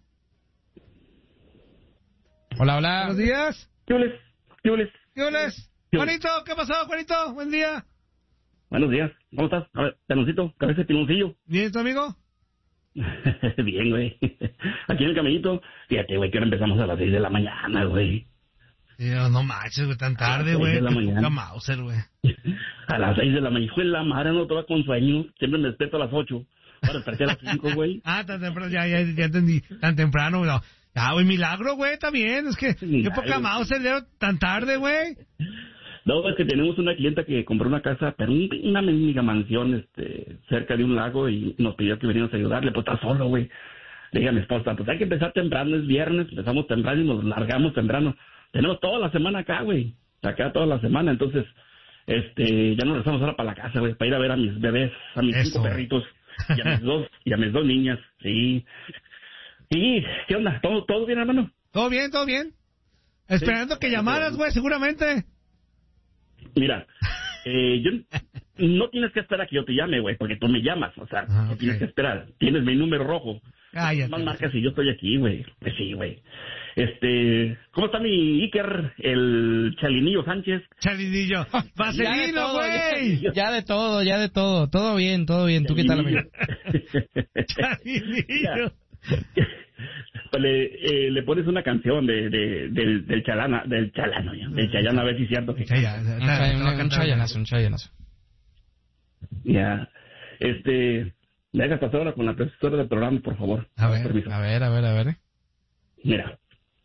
Hola, hola. Buenos días. ¿Qué oles? ¿Qué oles? ¿Qué oles? Juanito, ¿qué pasó, Juanito? Buen día. Buenos días. ¿Cómo estás? A ver, peloncito, cabeza de piloncillo. ¿Bien, tu amigo? Bien, güey. Aquí en el caminito. Fíjate, güey, que ahora empezamos a las seis de la mañana, güey. Yo, no manches, güey, tan tarde, güey. seis de la Qué mañana. poca Mauser, güey. A las seis de la mañana. Hijo de la madre, no toda con sueño. Siempre me despierto a las ocho. Para despertar a las cinco, güey. Ah, tan temprano, ya, ya, ya entendí. Tan temprano, güey. No. Ah, güey, milagro, güey, también. Es que, qué poca Mauser, ya, tan tarde, güey. No, es que tenemos una clienta que compró una casa, pero un- una mendiga mansión este, cerca de un lago y nos pidió que viniéramos a ayudarle. Pues está solo, güey. Le dije a mi esposa, pues hay que empezar temprano, es viernes, empezamos temprano y nos largamos temprano. Tenemos toda la semana acá, güey. Acá toda la semana, entonces, este, ya nos regresamos ahora para la casa, güey, para ir a ver a mis bebés, a mis Eso. cinco perritos y a mis dos, y a mis dos niñas, sí. Sí, ¿qué onda? ¿Todo, todo bien, hermano? Todo bien, todo bien. Esperando Sí. que llamaras, güey, seguramente. Mira, eh, yo no tienes que esperar a que yo te llame, güey, porque tú me llamas, o sea, Ah, no ok. tienes que esperar. Tienes mi número rojo. Cállate. Más marcas y yo estoy aquí, güey. Pues sí, güey. Este, ¿cómo está mi Iker, el Chalinillo Sánchez? Chalinillo. Ya de Vaselino, todo, güey. ya, ya de todo, ya de todo. Todo bien, todo bien. ¿Tú qué tal, amigo? Chalinillo. Pues le, eh, le pones una canción de, de, del, del Chalana, del Chalano, ya, del Chayana, a ver si es cierto que... Ya, ya, ya, Un, ya, chay- te va a un cantar. chayanazo, un chayanazo. Ya, este, me dejas pasar ahora con la profesora del programa, por favor. A ver, Permiso. A ver, a ver, a ver. Mira,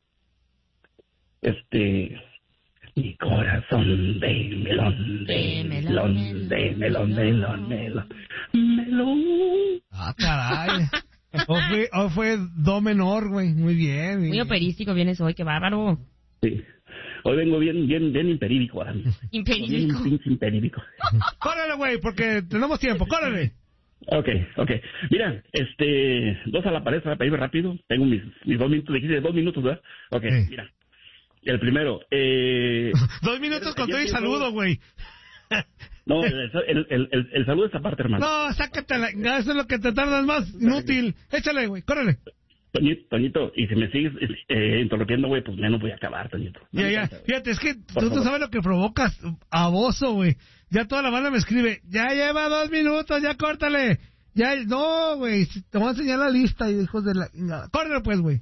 este, mi corazón de melón, de melón, de melón, melón, melón, melón. Ah, caray. O fue, o fue do menor, güey. Muy bien. Muy operístico vienes hoy, qué bárbaro. Sí, hoy vengo bien, bien, bien imperídico ahora mismo. Imperídico. Bien pinche imperídico. Córrele, güey, porque tenemos tiempo. Córrele. Ok, ok. Mira, este, dos a la pared para irme rápido. Tengo mis, mis dos minutos, dijiste dos minutos, ¿verdad? Ok, sí. Mira. El primero, eh... dos minutos con todo y saludo, güey. No, el, el, el, el, el saludo es aparte, hermano. No, sácatela, eso es lo que te tardas más, inútil. Échale, güey, córrele. Toñito, Toñito, y si me sigues eh, interrumpiendo, güey, pues menos voy a acabar, Toñito. Ya, ya, fíjate, es que tú, tú sabes lo que provocas, aboso, güey. Ya toda la banda me escribe, ya lleva dos minutos, ya córtale. Ya, no, güey, te voy a enseñar la lista, hijos de la... Córrele, pues, güey.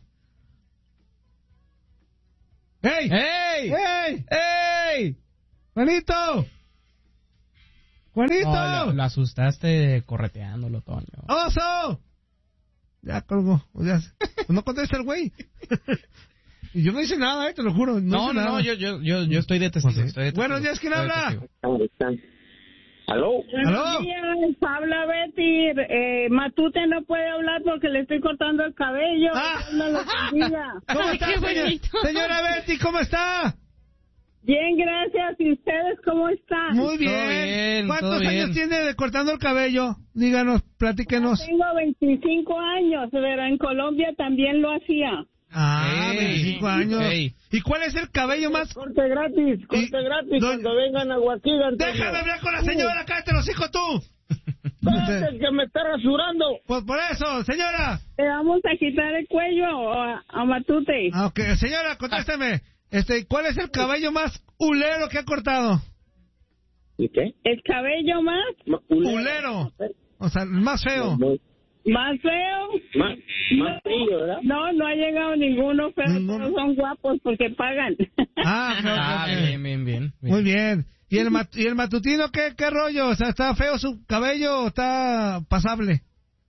¡Ey! ¡Ey! ¡Ey! ¡Ey! ¡Juanito! ¡Juanito! No, lo, lo asustaste correteándolo, Toño. ¡Oso! Ya colgó. O sea, no contesta el güey. Y yo no hice nada, eh, te lo juro. No, no, no, no yo, yo, yo, yo estoy de testigo. Estoy de testigo. Buenos días, ¿quién habla? ¿Aló? Buenos días, habla Betty. Eh, Matute no puede hablar porque le estoy cortando el cabello. Ah. No lo ¿Cómo está, señora? Señora Betty, ¿cómo está? Bien, gracias. ¿Y ustedes cómo están? Muy bien. Todo bien ¿Cuántos todo años bien. tiene de cortando el cabello? Díganos, platíquenos. Yo tengo veinticinco años, pero en Colombia también lo hacía. Ah, Ey, veinticinco años. ey. ¿Y cuál es el cabello más...? Corte gratis, corte Y- gratis no- cuando vengan a Guaquil, Antonio. ¡Déjame hablar con la señora! ¡Cállate los hijos tú! Espérate, que me está rasurando. Pues por eso, señora. Le vamos a quitar el cuello a, a Matute. Ah, ok, señora, contésteme. Este, ¿cuál es el cabello más ulero que ha cortado? ¿Y qué? ¿El cabello más? Ulero. O sea, el más feo. ¿Más feo? Más, más frío, ¿verdad? No, no ha llegado ninguno, pero Ninguno. todos son guapos porque pagan. Ah, ok, Ah, ok, ok. bien, bien, bien, bien. Muy bien. ¿Y el, mat- ¿Y el matutino qué, qué rollo? O sea, ¿está feo su cabello o está pasable?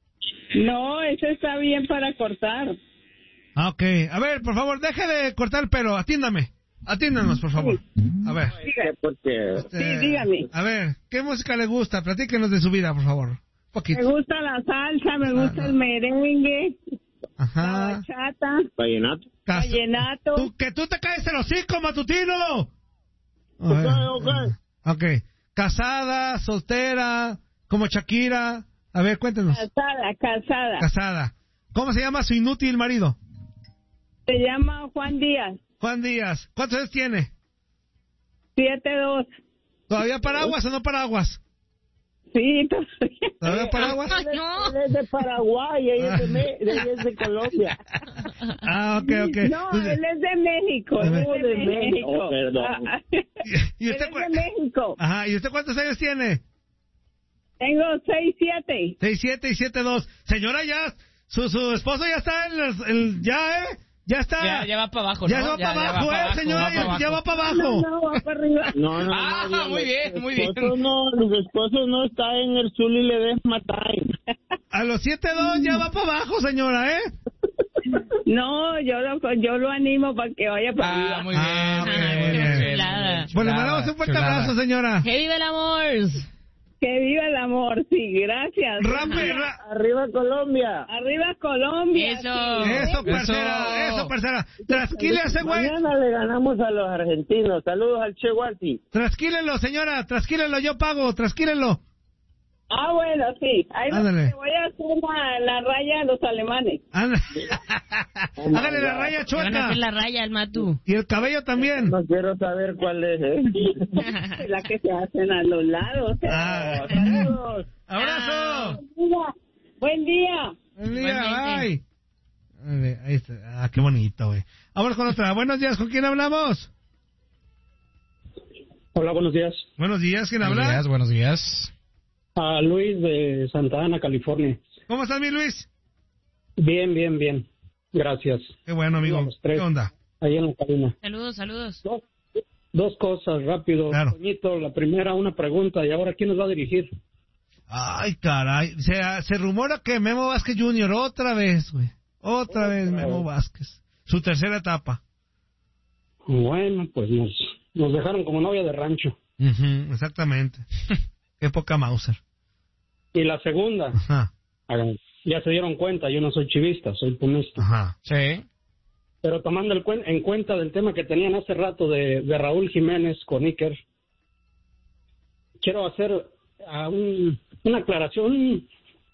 No, ese está bien para cortar. Ah, ok. A ver, por favor, deje de cortar el pelo. Atiéndame. Atiéndanos, por favor. A ver. Porque... Este, Sí, dígame. A ver, ¿qué música le gusta? Platíquenos de su vida, por favor. Un Me poquito. gusta la salsa, me gusta no. el merengue, la Ajá. bachata, Vallenato. Cas- vallenato. Tú- ¡Que tú te caes el hocico, matutino! Ok, ok. Ok. Casada, soltera, como Shakira. A ver, cuéntenos. Casada, casada. Casada. ¿Cómo se llama su inútil marido? Se llama Juan Díaz, Juan Díaz. ¿Cuántos años tiene? siete dos. ¿Todavía paraguas o no paraguas? Sí, todavía. ¿Todavía paraguas? Ay, no. Él es de Paraguay, ella es de, Me- ella es de Colombia. Ah, ok, ok. No, él es de México. De él Me- es de de México. México. Oh, perdón. Ah, ¿Y él usted, es cu- de México. Ajá, ¿y usted cuántos años tiene? Tengo seis siete. seis siete y siete dos. Señora, ya, su, su esposo ya está en el, el- ya, ¿eh? Ya está. Ya, ya va para abajo, Ya ¿no? va para ya abajo, va ¿eh, pa' señora? abajo, va pa' Ya va abajo. para No, abajo. no, va para arriba. No, no, Ah, no, muy bien, muy bien. Mi esposo no, mi esposo no está en el Zully Ledesma Time. A los siete dos ya va para abajo, señora, ¿eh? No, yo lo, yo lo animo para que vaya para Ah, arriba. muy bien. Ah, muy muy bien, bien, muy muy bien. Chulada. Bueno, le Chulada, mandamos un fuerte chulada. abrazo, señora. ¡Que viva el amor! Que viva el amor, sí, gracias. Rápido, ra- Arriba Colombia. Arriba Colombia. Eso. sí. Eso, parcera, eso, parcera. Trasquile a ese güey. Mañana le ganamos a los argentinos. Saludos al Che Guardi. Trasquílelo, señora, trasquílelo, yo pago, trasquílelo. Ah, bueno, sí. Ahí lo- Ándale. te voy a hacer la, la raya a los alemanes. Anda. Hágale la raya Te van a chueca. hacer la raya al Matú. Y el cabello también. No quiero saber cuál es, ¿eh? La que se hacen a los lados. Ah. Saludos. ¡Abrazo! Buen día. Buen día, Igualmente. bye. A ver, ahí está. Ah, qué bonito, güey. Vamos con otra. Buenos días, ¿con quién hablamos? Hola, buenos días. Buenos días, ¿quién Buenos habla? días, buenos días. A Luis de Santa Ana, California. ¿Cómo estás, mi Luis? Bien, bien, bien. Gracias. Qué bueno, amigo. Los tres. ¿Qué onda? Ahí en la cabina. Saludos, saludos. Dos, dos cosas, rápido. Claro. Toñito, la primera, una pregunta. ¿Y ahora quién nos va a dirigir? Ay, caray. Se, se rumora que Memo Vázquez junior otra vez, güey. Otra vez Memo Vázquez. Su tercera etapa. Bueno, pues nos, nos dejaron como novia de rancho. Ujú, exactamente. Qué poca Mauser. Y la segunda, Ajá. hagan- ya se dieron cuenta, yo no soy chivista, soy pumista. Ajá. Sí. Pero tomando el cuen- en cuenta del tema que tenían hace rato de, de Raúl Jiménez con Iker, quiero hacer ah, un- una aclaración, un,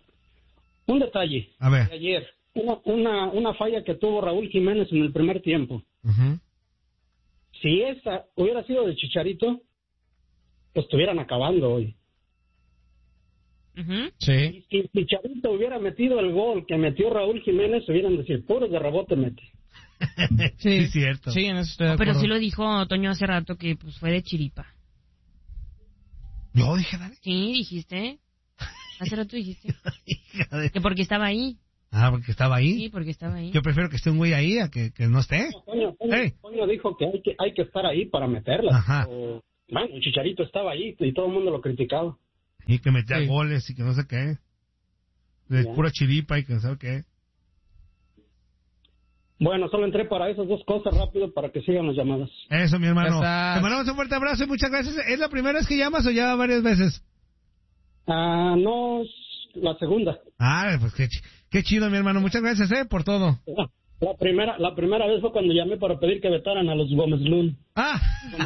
un detalle. A ver. De ayer. Una, una, una falla que tuvo Raúl Jiménez en el primer tiempo. Uh-huh. Si esa hubiera sido de Chicharito, pues estuvieran acabando hoy. Uh-huh. Sí. Y si Chicharito hubiera metido el gol que metió Raúl Jiménez, hubieran decir, puros de rebote mete. Sí, es cierto. Sí, en eso estoy de Pero acuerdo. sí lo dijo Toño hace rato que pues fue de chiripa. ¿Yo dije, Dani? Sí, dijiste. Hace rato dijiste. Que porque estaba ahí. Ah, porque estaba ahí. Sí, porque estaba ahí. Yo prefiero que esté un güey ahí a que, que no esté. Toño, Toño, Hey. Toño dijo que hay, que hay que estar ahí para meterla. Ajá. O, bueno, Chicharito estaba ahí y todo el mundo lo criticaba. Y que metía Sí. goles y que no sé qué. De Ya. pura chiripa y que no sé qué. Bueno, solo entré para esas dos cosas rápido para que sigan las llamadas. Eso, mi hermano. Ya estás. Te mandamos un fuerte abrazo y muchas gracias. ¿Es la primera vez que llamas o ya varias veces? Ah, no, es la segunda. Ah, pues qué, ch- qué chido, mi hermano. Muchas gracias, eh, por todo. La primera, la primera vez fue cuando llamé para pedir que vetaran a los Gómez Lund. Ah.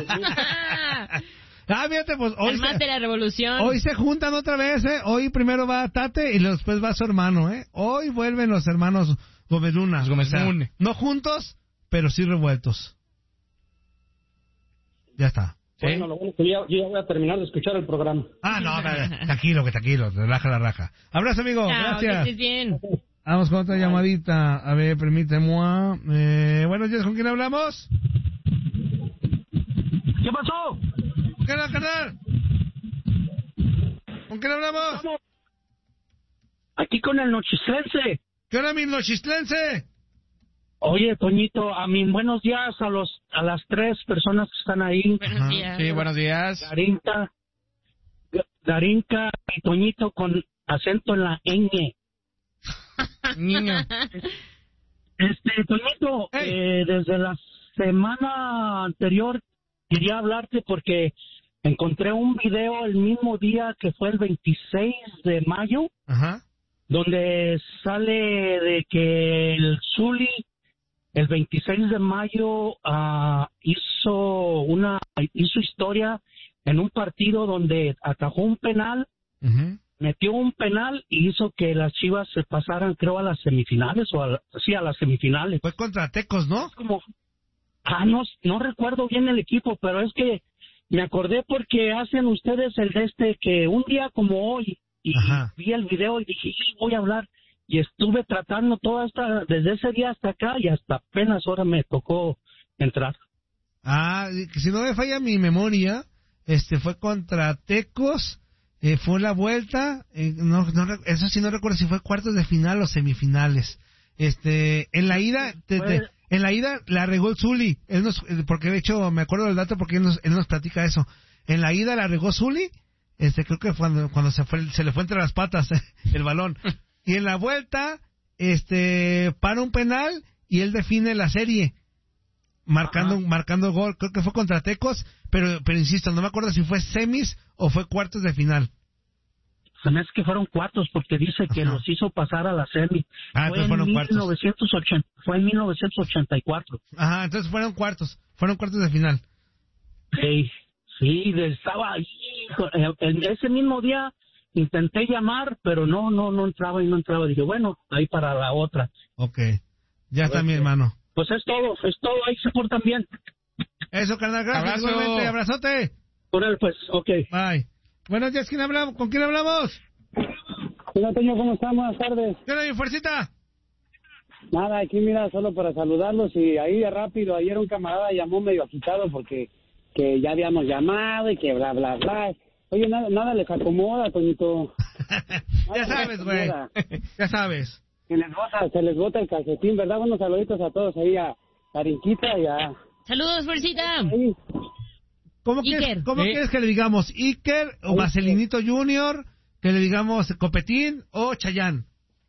Ah, fíjate, pues hoy El más se, de la revolución. hoy se juntan otra vez, ¿eh? Hoy primero va Tate y después va su hermano, ¿eh? Hoy vuelven los hermanos Gómez Luna. Los Gómez O sea, Luna. no juntos, pero sí revueltos. Ya está. Bueno, lo bueno es que ya, yo ya voy a terminar de escuchar el programa. Ah, no, no, tranquilo, que tranquilo, relaja la raja. Abrazo, amigo, Chao, gracias. que estés bien. Vamos con otra llamadita. A ver, permíteme. Eh, buenos días, ¿con quién hablamos? ¿Qué pasó? ¿Qué onda, carnal? ¿Con quién hablamos? Aquí con el Nochistlense. ¿Qué onda, mi Nochistlense? Oye, Toñito, a mí buenos días a los a las tres personas que están ahí. Buenos días. Sí, buenos días. Darinka, G- Darinka y Toñito con acento en la ñ. Niño. Este, Toñito, eh, desde la semana anterior quería hablarte porque encontré un video el mismo día que fue el veintiséis de mayo, Ajá. donde sale de que el Zuli el veintiséis de mayo ah, hizo una hizo historia en un partido donde atajó un penal, Uh-huh. metió un penal y hizo que las Chivas se pasaran, creo, a las semifinales o a la- sí a las semifinales. Fue contra Tecos, ¿no? Como ah no no recuerdo bien el equipo, pero es que me acordé porque hacen ustedes el de este que un día como hoy y Ajá. vi el video y dije, "Sí, voy a hablar", y estuve tratando toda esta desde ese día hasta acá y hasta apenas ahora me tocó entrar. Ah, que si no me falla mi memoria, este fue contra Tecos, eh, fue la vuelta, eh, no, no, re- eso sí no recuerdo si fue cuartos de final o semifinales. Este, en la ida, te- te- en la ida la regó el Zuli, él nos, eh, porque de hecho me acuerdo del dato porque él nos, él nos platica eso. En la ida la regó Zuli, este, creo que cuando, cuando se fue, se le fue entre las patas el balón. Y en la vuelta, este, para un penal y él define la serie. Marcando, marcando gol, creo que fue contra Tecos, pero, pero insisto, no me acuerdo si fue semis o fue cuartos de final. Se me hace que fueron cuartos porque dice que Ajá. los hizo pasar a la semi. Ah, fue, entonces en fueron cuartos. mil novecientos ochenta, fue en mil novecientos ochenta y cuatro. Ajá, entonces fueron cuartos, fueron cuartos de final. Sí, sí, de- estaba ahí. En- en ese mismo día intenté llamar, pero no, no, no entraba y no entraba. Dije, bueno, ahí para la otra. Ok, ya está mi hermano. Pues es todo, es todo, ahí se portan bien. Eso, carnal, gracias. Abrazo. Igualmente, abrazote. Por él, pues, ok. Bye. Buenos días, ¿quién hablamos? ¿Con quién hablamos? Hola, Toño, ¿cómo están? Buenas tardes. ¿Qué onda, mi fuercita? Nada, aquí mira, solo para saludarlos y ahí de rápido, ayer un camarada llamó medio agitado porque que ya habíamos llamado y que bla, bla, bla. Oye, nada, nada les acomoda, Toñito. Ya sabes, güey. Ya sabes. Se les bota, se les bota el calcetín, ¿verdad? Unos saluditos a todos ahí, a Arinquita y a... Saludos, Fuercita. Ahí. ¿Cómo, quieres, Iker. ¿cómo Sí. quieres que le digamos? ¿Iker o Vaselinito Junior? ¿Que le digamos Copetín o Chayán?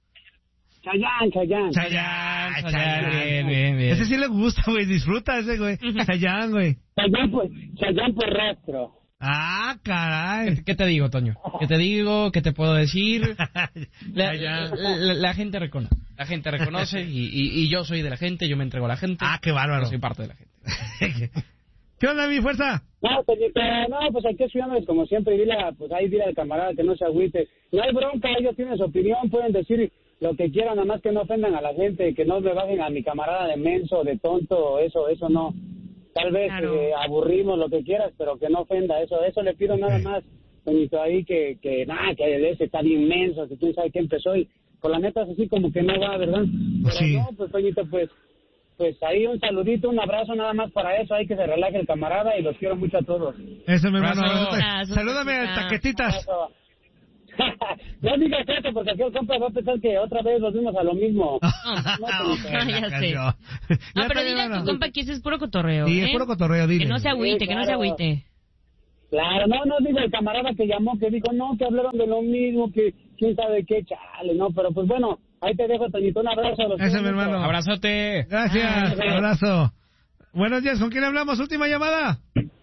Chayán, Chayán. Chayán, Chayán, Chayán. bien, bien, bien. Ese sí le gusta, güey. Disfruta ese, güey. Chayán, güey. Chayán por, Chayán por rastro. Ah, caray. ¿Qué te digo, Toño? ¿Qué te digo? ¿Qué te puedo decir? La, Chayán. la- la gente reconoce. La gente reconoce y, y- y yo soy de la gente, yo me entrego a la gente. Ah, qué bárbaro. Yo soy parte de la gente. ¿Qué onda, mi fuerza? No, Toñito, no, pues aquí estudiamos como siempre, dile, a- pues ahí dile al camarada que no se agüite. No hay bronca, ellos tienen su opinión, pueden decir lo que quieran, nada más que no ofendan a la gente, que no me bajen a mi camarada de menso, de tonto, eso, eso no. Tal vez Claro. eh, aburrimos, lo que quieras, pero que no ofenda, eso, eso le pido nada más, Toñito, ahí que, que nada, que el ese está bien inmenso, que quién sabe qué empezó y por la neta es así como que no va, ¿verdad? Pero Sí. no, pues Toñito, pues, pues ahí un saludito, un abrazo nada más para eso, hay que se relaje el camarada y los quiero mucho a todos. Eso, mi hermano. Abrazo. Abrazo, Salúdame al taquetita. Taquetitas. No digas eso, porque aquí el compa va a pensar que otra vez volvimos a lo mismo. No, Toñito. Ah, ya sé. Cayó. No, Ya pero te dile a hermano. tu compa que ese es puro cotorreo. Sí, ¿eh? es puro cotorreo, dile. Que no se agüite, Sí, que no se claro. agüite. Claro, no, no, digo el camarada que llamó, que dijo, no, que hablaron de lo mismo, que quién sabe qué, chale, no, pero pues bueno, ahí te dejo, Toñito, un abrazo a los Ese, mi dos, hermano. Abrazote. Gracias, Ay, abrazo. Buenos días, ¿con quién hablamos? Última llamada.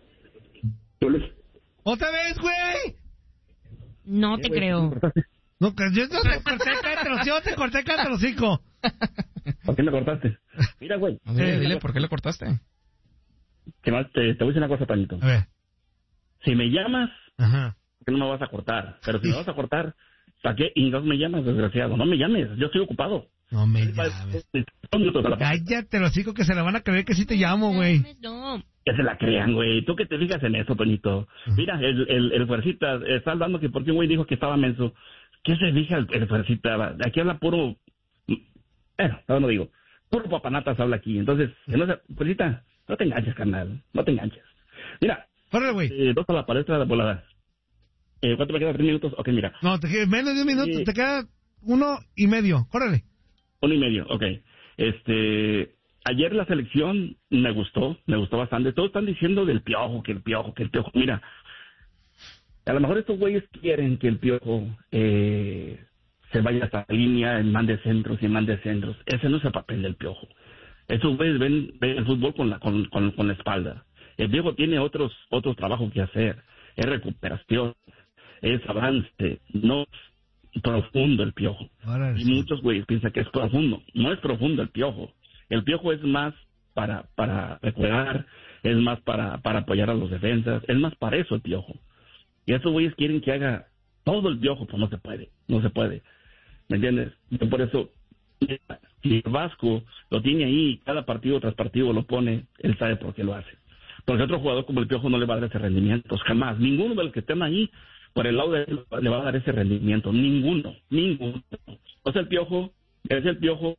¿Otra vez, güey? No te creo. No, que yo no te corté, cállate los hocico, yo te corté, cállate los hocico. ¿Por qué me cortaste? Mira, güey. Dile, dile, ¿por qué le cortaste? Que más te, te voy a decir una cosa, Toñito. A ver. Si me llamas, Ajá. que no me vas a cortar. Pero si me vas a cortar, ¿para qué? Y no me llamas, desgraciado. No me llames, yo estoy ocupado. No me llames. Cállate los hocico que se la van a creer que sí te llamo, güey. No. Que se la crean, güey. ¿Tú qué te fijas en eso, Toñito? Mira, el, el, el fuercita está hablando que porque un güey dijo que estaba menso. ¿Qué se fija el, el fuercita? Aquí habla puro... Bueno, no, no digo. Puro papanatas habla aquí. Entonces, que no se... Fuercita, no te enganches, carnal. No te enganches. Mira. Córrele, güey. Eh, dos a la palestra de volada. Eh, ¿Cuánto me queda? ¿Tres minutos? Ok, mira. No, te queda menos de un minuto, Sí. te queda uno y medio. Córrele. Uno y medio, ok. Este, ayer la selección me gustó, me gustó bastante. Todos están diciendo del piojo, que el piojo, que el piojo. Mira, a lo mejor estos güeyes quieren que el piojo eh, se vaya hasta la línea, en mande centros y mande centros. Ese no es el papel del piojo. Esos güeyes ven, ven el fútbol con la, con, con, con la espalda. El piojo tiene otros, otros trabajos que hacer. Es recuperación, es avance, no es profundo el piojo. Ahora Y sí. muchos güeyes piensan que es profundo. No es profundo el piojo. El piojo es más para para recuperar, es más para, para apoyar a los defensas, es más para eso el piojo. Y esos güeyes quieren que haga todo el piojo, pues no se puede, no se puede. ¿Me entiendes? Yo por eso, si el Vasco lo tiene ahí, cada partido tras partido lo pone, él sabe por qué lo hace. Porque otro jugador como el piojo no le va a dar ese rendimiento, jamás. Ninguno de los que estén ahí, por el lado de él, le va a dar ese rendimiento. Ninguno, ninguno. O sea, el piojo, es el piojo.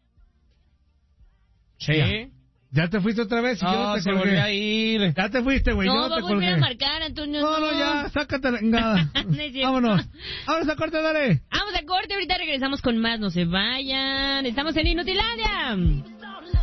Sí. Ya. Ya te fuiste otra vez y No, yo no te se colgué. volvió a ir. Ya te fuiste, güey, No, yo va no a te volver colgué. a marcar, Antonio. No, no, ya, sácate la engada. No es cierto. Vámonos. Vámonos a corte, dale. Vamos a corte, ahorita regresamos con más. No se vayan. Estamos en Inutilandia.